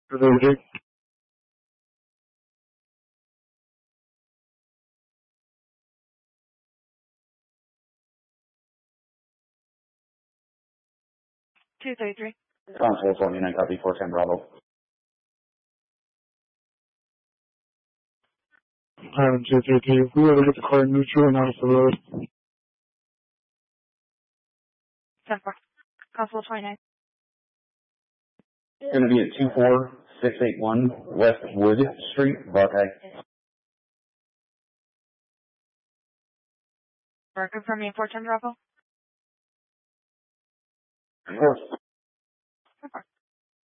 Jake. 233. Console 29, copy 410 Bravo. Highland 233. We were to get the car neutral and out of the road. 10-4. Constable 29. It's going to be at 24681 West Wood Street, Buckeye. Confirming 410 Bravo. Of course. 10-4.